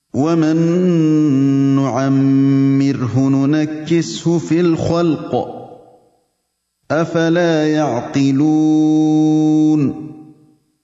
وَمَن نُّعَمِّرْهُ نُنَكِّسْهُ فِي الْخَلْقِ ۖ أَفَلَا يَعْقِلُونَ